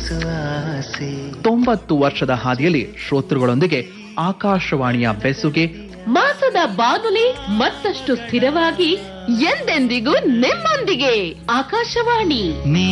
90 ವರ್ಷದ ಹಾದಿಯಲ್ಲಿ ಶ್ರೋತೃಗಳೊಂದಿಗೆ ಆಕಾಶವಾಣಿಯ ಬೆಸುಗೆ, ಮಾಸದ ಬಾನುಲಿ ಮತ್ತಷ್ಟು ಸ್ಥಿರವಾಗಿ ಎಂದೆಂದಿಗೂ ನಿಮ್ಮೊಂದಿಗೆ. ಆಕಾಶವಾಣಿ.